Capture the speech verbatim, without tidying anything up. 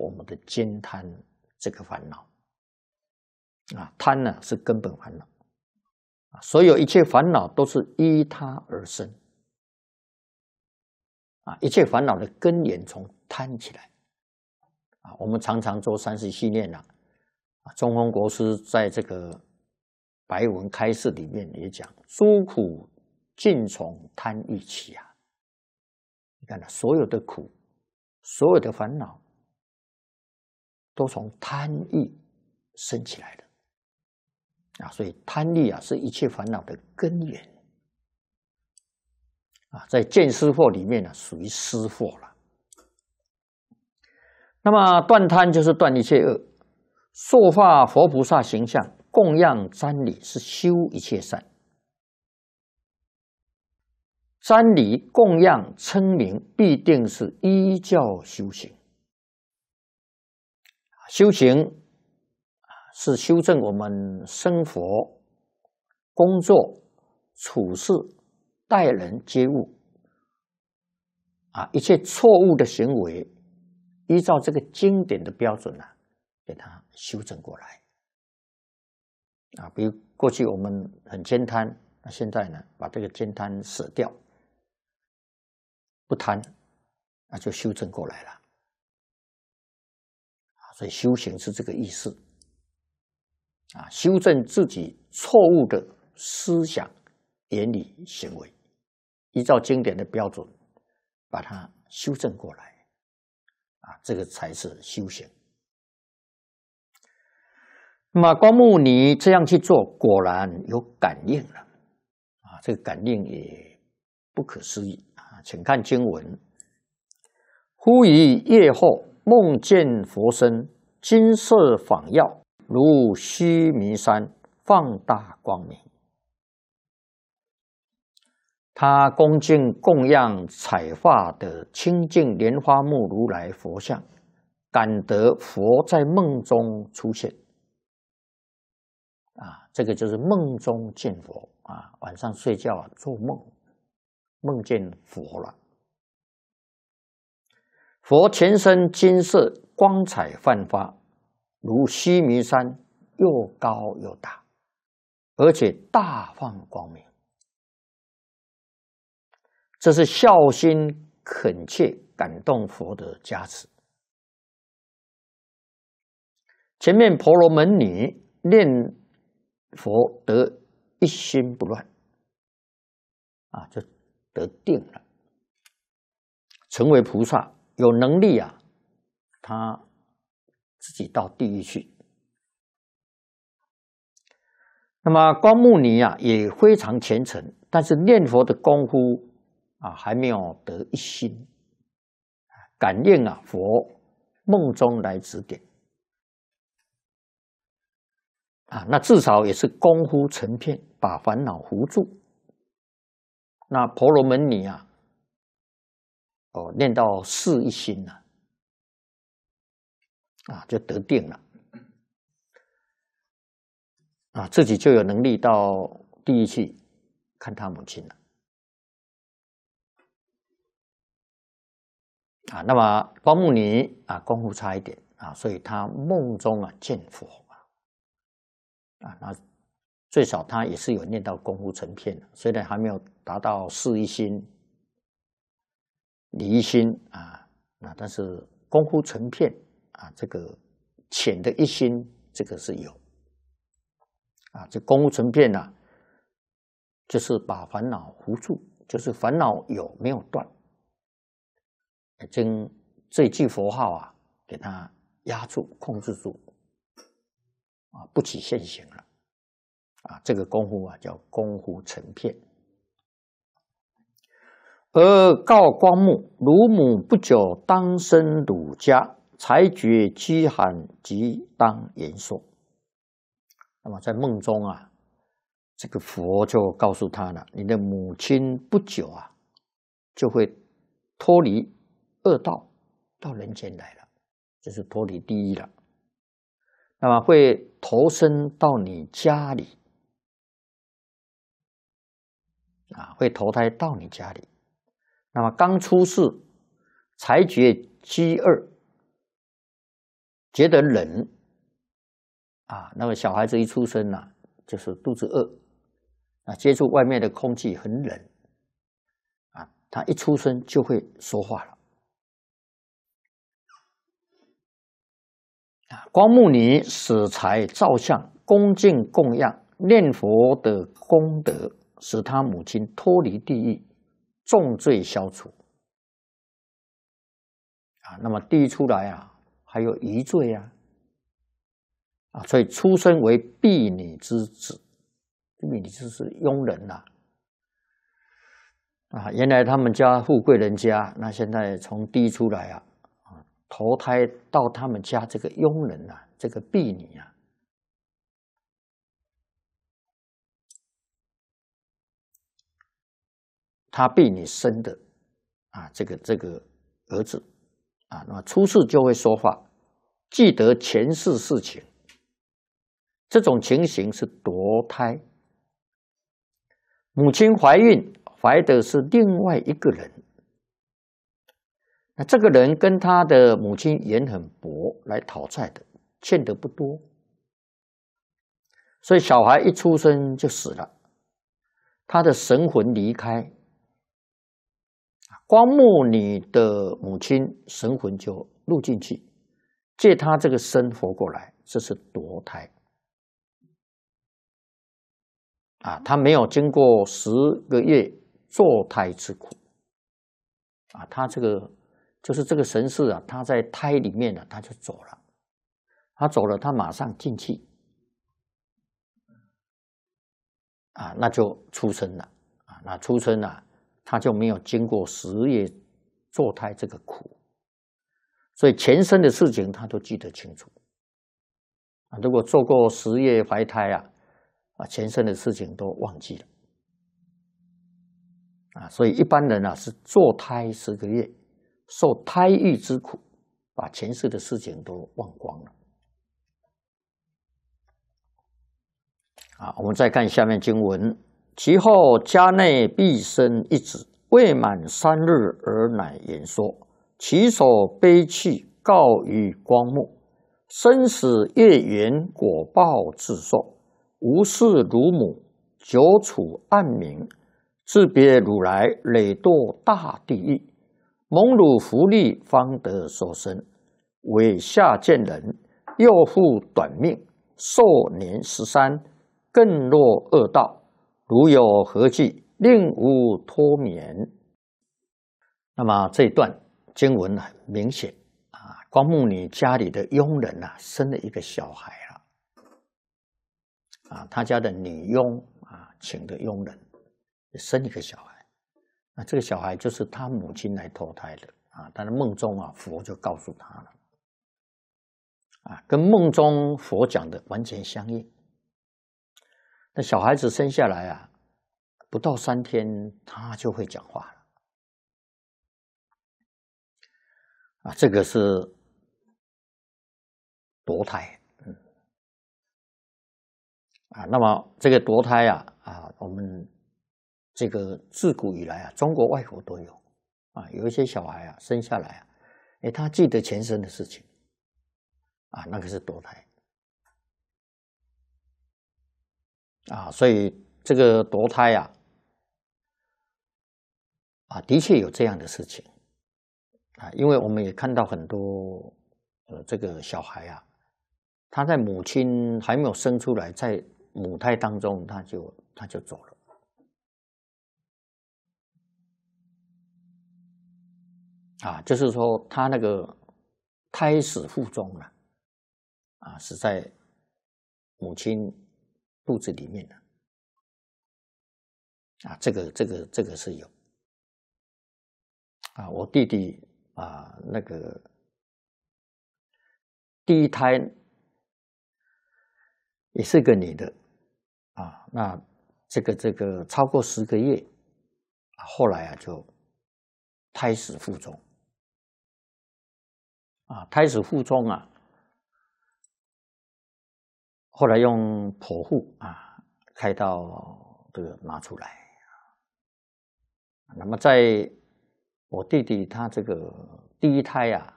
我们的兼贪这个烦恼啊，贪呢是根本烦恼啊，所有一切烦恼都是依它而生啊，一切烦恼的根源从贪起来啊。我们常常做三十系念啊，中峰国师在这个白文开示里面也讲，诸苦尽从贪欲起啊。你看，所有的苦，所有的烦恼，都从贪欲生起来的啊。所以贪欲啊，是一切烦恼的根源啊。在见思惑里面呢、啊，属于思惑了。那么断贪就是断一切恶，塑化佛菩萨形象，供养瞻礼是修一切善。瞻礼供养称名，必定是依教修行。修行是修正我们生活、工作、处事、待人接物啊，一切错误的行为，依照这个经典的标准啊，给它修正过来啊。比如过去我们很悭贪，那现在呢，把这个悭贪舍掉。不贪，那就修正过来了。所以修行是这个意思啊，修正自己错误的思想、言语、行为，依照经典的标准，把它修正过来啊，这个才是修行。那么光目尼这样去做，果然有感应了啊，这个感应也不可思议。请看经文：忽于夜后，梦见佛身，金色仿耀，如须弥山，放大光明。他恭敬供养彩发的清净莲花目如来佛像，感得佛在梦中出现。啊，这个就是梦中见佛啊，晚上睡觉啊，做梦。梦见佛了，佛全身金色，光彩焕发，如须弥山，又高又大，而且大放光明。这是孝心恳切感动佛的加持。前面婆罗门女念佛得一心不乱，啊，就得定了，成为菩萨，有能力啊，他自己到地狱去。那么光目尼啊也非常虔诚，但是念佛的功夫啊还没有得一心，感应啊佛梦中来指点啊，那至少也是功夫成片，把烦恼糊住。那婆罗门女啊，哦，念到四一心了，啊，就得定了，啊，自己就有能力到地狱去看他母亲了，啊，那么光目尼啊，功夫差一点啊，所以他梦中啊见佛啊，啊，那最少他也是有念到功夫成片的，虽然还没有达到四一心、离一心啊，那但是功夫成片啊，这个浅的一心，这个是有啊，这功夫成片呢、啊，就是把烦恼糊住，就是烦恼有没有断，将这句佛号啊，给它压住、控制住啊，不起现行了。啊，这个功夫啊叫功夫成片。而告光目，汝母不久当生汝家，才觉饥寒，即当言说。那么在梦中啊，这个佛就告诉他了：你的母亲不久啊，就会脱离恶道，到人间来了，就是脱离地狱了。那么会投身到你家里。啊，会投胎到你家里。那么刚出世，才觉饥饿， 觉得冷啊，那么小孩子一出生啊，就是肚子饿啊，接触外面的空气很冷啊，他一出生就会说话了啊。光目尼使财造像，恭敬供养，念佛的功德，使他母亲脱离地狱，重罪消除啊。那么地狱出来啊，还有余罪啊。啊，所以出生为婢女之子，婢女就是佣人呐、啊。啊，原来他们家富贵人家，那现在从地出来啊，啊，投胎到他们家这个佣人啊，这个婢女啊，他婢女生的啊，这个这个儿子啊，那么出世就会说话，记得前世事情。这种情形是堕胎，母亲怀孕怀的是另外一个人，那这个人跟他的母亲缘很薄，来讨债的，欠的不多，所以小孩一出生就死了，他的神魂离开，光目女的母亲神魂就入进去，借他这个身活过来，这是堕胎。啊，他没有经过十个月堕胎之苦，啊，他这个就是这个神识啊，他在胎里面呢、啊，他就走了，他走了，他马上进去，啊，那就出生了，啊，那出生了，他就没有经过十月堕胎这个苦，所以前生的事情他都记得清楚，啊，如果做过十月怀胎啊。啊，前生的事情都忘记了啊，所以一般人啊是堕胎十个月，受胎狱之苦，把前世的事情都忘光了。啊，我们再看下面经文：其后家内必生一子，未满三日而乃言说，其手悲泣，告于光目，生死业缘果报自受。无视乳母，久处暗冥，自别如来，累堕大地狱。蒙汝福利，方得受生，为下贱人，又复短命，寿年十三，更落恶道。如有何计，令吾脱免。那么这一段经文很明显啊，光目女家里的佣人啊，生了一个小孩了。啊，他家的女佣啊，请的佣人生一个小孩，那这个小孩就是他母亲来投胎的啊。但是梦中啊，佛就告诉他了，啊，跟梦中佛讲的完全相应。那小孩子生下来啊，不到三天，他就会讲话了，啊，这个是堕胎。啊，那么这个堕胎啊，啊，我们这个自古以来啊，中国外国都有啊，有一些小孩啊，生下来啊，哎，他记得前生的事情，啊，那个是堕胎，啊，所以这个堕胎啊，啊，的确有这样的事情，啊，因为我们也看到很多呃，这个小孩啊，他在母亲还没有生出来，在母胎当中，他就他就走了。啊，就是说他那个胎死腹中了，啊，是在母亲肚子里面的，啊，这个这个这个是有，啊，我弟弟啊，那个第一胎也是个女的，啊，那这个这个超过十个月，后来啊就胎死腹中。啊，胎死腹中啊，后来用剖腹啊开刀这个拿出来。那么在我弟弟他这个第一胎啊